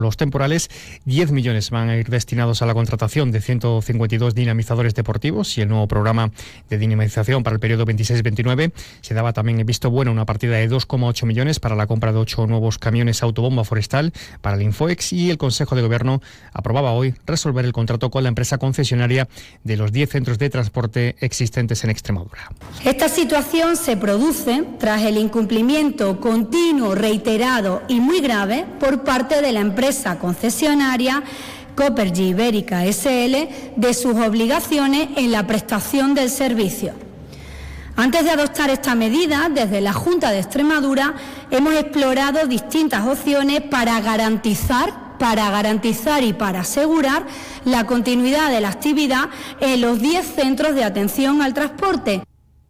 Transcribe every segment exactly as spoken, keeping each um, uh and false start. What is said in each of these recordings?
los temporales. diez millones van a ir destinados a la contratación de ciento cincuenta y dos dinamizadores deportivos y el nuevo programa de dinamización para el periodo veintiséis veintinueve. Se daba también en visto bueno una partida de dos coma ocho millones para la compra de ocho nuevos camiones autobomba forestal para el Infoex, y el Consejo de Gobierno aprobaba hoy resolver el contrato con la empresa concesionaria de los diez centros de transporte existentes en Extremadura. Esta situación se produce tras el incumplimiento continuo, reiterado y muy grave por parte de la empresa concesionaria Copergy Ibérica ese ele de sus obligaciones en la prestación del servicio. Antes de adoptar esta medida, desde la Junta de Extremadura hemos explorado distintas opciones para garantizar para garantizar y para asegurar la continuidad de la actividad en los diez centros de atención al transporte,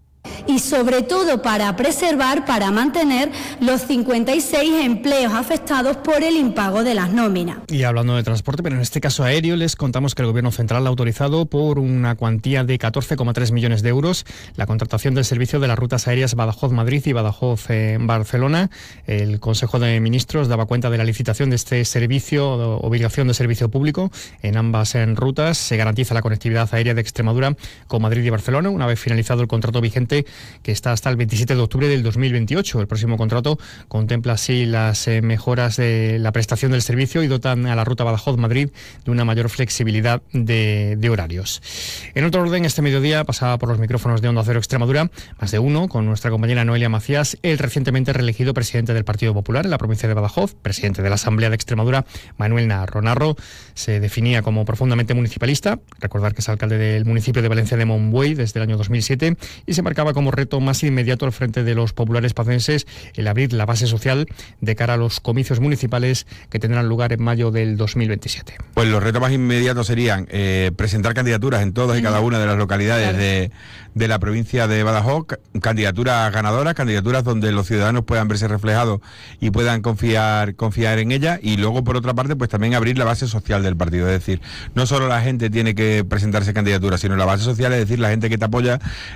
y sobre todo para preservar, para mantener los cincuenta y seis empleos afectados por el impago de las nóminas. Y hablando de transporte, pero en este caso aéreo, les contamos que el Gobierno Central ha autorizado por una cuantía de catorce coma tres millones de euros la contratación del servicio de las rutas aéreas Badajoz-Madrid y Badajoz-Barcelona. El Consejo de Ministros daba cuenta de la licitación de este servicio, obligación de servicio público en ambas en rutas. Se garantiza la conectividad aérea de Extremadura con Madrid y Barcelona una vez finalizado el contrato vigente, que está hasta el veintisiete de octubre del dos mil veintiocho. El próximo contrato contempla así las eh, mejoras de la prestación del servicio y dotan a la ruta Badajoz-Madrid de una mayor flexibilidad de, de horarios. En otro orden, este mediodía pasaba por los micrófonos de Onda Cero Extremadura, más de uno, con nuestra compañera Noelia Macías, el recientemente reelegido presidente del Partido Popular en la provincia de Badajoz, presidente de la Asamblea de Extremadura, Manuel Narro. Narro se definía como profundamente municipalista, recordar que es alcalde del municipio de Valencia de Monbuey desde el año dos mil siete, y se marcaba como reto más inmediato al frente de los populares pacenses el abrir la base social de cara a los comicios municipales que tendrán lugar en mayo del dos mil veintisiete. Pues los retos más inmediatos serían eh, presentar candidaturas en todas y cada una de las localidades claro. de, de la provincia de Badajoz, candidaturas ganadoras, candidaturas donde los ciudadanos puedan verse reflejados y puedan confiar confiar en ellas, y luego por otra parte pues también abrir la base social del partido, es decir, no solo la gente tiene que presentarse candidaturas, sino la base social, es decir, la gente que te apoya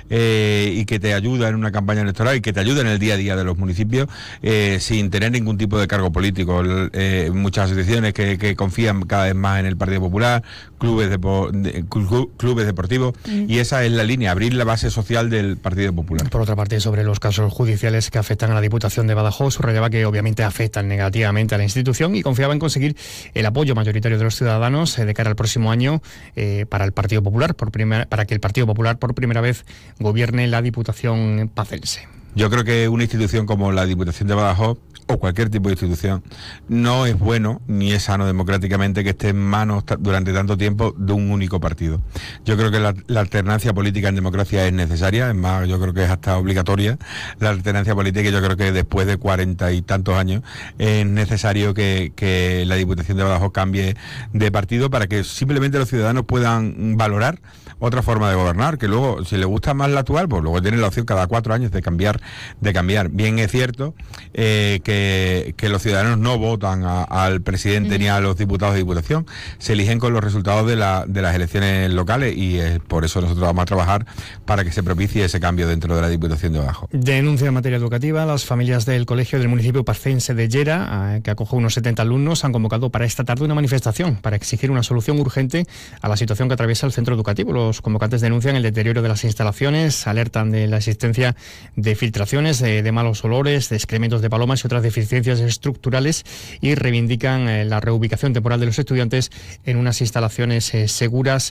eh, y que te ayuda en una campaña electoral y que te ayuda en el día a día de los municipios eh, sin tener ningún tipo de cargo político. Eh, muchas asociaciones que, que confían cada vez más en el Partido Popular, clubes, depo, de, clubes deportivos, mm. y esa es la línea, abrir la base social del Partido Popular. Por otra parte, sobre los casos judiciales que afectan a la Diputación de Badajoz, subrayaba que obviamente afectan negativamente a la institución y confiaba en conseguir el apoyo mayoritario de los ciudadanos eh, de cara al próximo año eh, para el Partido Popular, por primera, para que el Partido Popular por primera vez gobierne la Diputación pacense. Yo creo que una institución como la Diputación de Badajoz, o cualquier tipo de institución, no es bueno ni es sano democráticamente que esté en manos durante tanto tiempo de un único partido. Yo creo que la, la alternancia política en democracia es necesaria, es más, yo creo que es hasta obligatoria la alternancia política, y yo creo que después de cuarenta y tantos años es necesario que, que la Diputación de Badajoz cambie de partido para que simplemente los ciudadanos puedan valorar otra forma de gobernar, que luego, si les gusta más la actual, pues luego tienen la opción cada cuatro años de cambiar, de cambiar. Bien es cierto eh, que, que los ciudadanos no votan a, al presidente mm. ni a los diputados de diputación, se eligen con los resultados de, la, de las elecciones locales, y eh, por eso nosotros vamos a trabajar para que se propicie ese cambio dentro de la Diputación de Badajoz. Denuncia en materia educativa. Las familias del colegio del municipio pacense de Llera, eh, que acoge unos setenta alumnos, han convocado para esta tarde una manifestación para exigir una solución urgente a la situación que atraviesa el centro educativo. Los convocantes denuncian el deterioro de las instalaciones, alertan de la existencia de filtraciones, de, de malos olores, de excrementos de palomas y otras deficiencias estructurales, y reivindican eh, la reubicación temporal de los estudiantes en unas instalaciones eh, seguras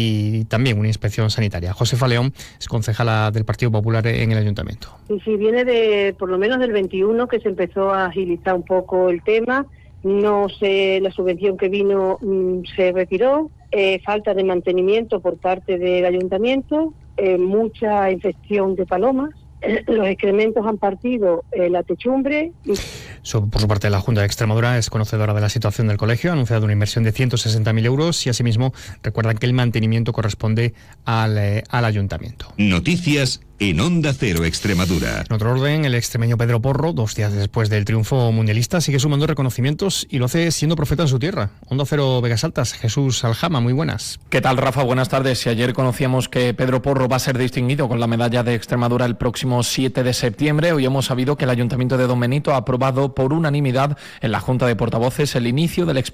y también una inspección sanitaria. Josefa León es concejala del Partido Popular en el Ayuntamiento. Sí, sí, viene de por lo menos del veintiuno que se empezó a agilizar un poco el tema. No sé, la subvención que vino mmm, se retiró, eh, falta de mantenimiento por parte del ayuntamiento, eh, mucha infección de palomas. Los excrementos han partido eh, la techumbre. Y... Por su parte, la Junta de Extremadura es conocedora de la situación del colegio, ha anunciado una inversión de ciento sesenta mil euros y asimismo recuerdan que el mantenimiento corresponde al, eh, al ayuntamiento. Noticias en Onda Cero Extremadura. En otro orden, el extremeño Pedro Porro, dos días después del triunfo mundialista, sigue sumando reconocimientos y lo hace siendo profeta en su tierra. Onda Cero Vegas Altas, Jesús Aljama, muy buenas. ¿Qué tal, Rafa? Buenas tardes. Si ayer conocíamos que Pedro Porro va a ser distinguido con la medalla de Extremadura el próximo siete de septiembre, hoy hemos sabido que el Ayuntamiento de Don Benito ha aprobado por unanimidad en la Junta de Portavoces el inicio del